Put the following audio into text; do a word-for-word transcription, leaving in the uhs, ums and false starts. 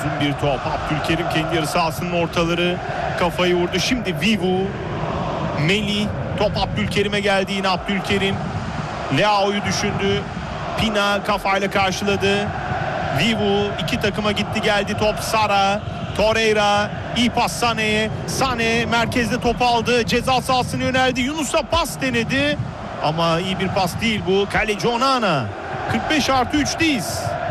Uzun bir top. Abdülkerim kendi yarı sahasının ortaları. Kafayı vurdu. Şimdi Vivu. Melih. Top Abdülkerim'e geldi. Yine Abdülkerim. Leao'yu düşündü. Pina kafayla karşıladı. Vivu iki takıma gitti geldi top. Sara. Torreira. İyi pas Sané'ye. Sané merkezde top aldı. Ceza sahasına yöneldi. Yunus'a pas denedi. Ama iyi bir pas değil bu. Kaleci Onana. kırk beş artı üçteyiz.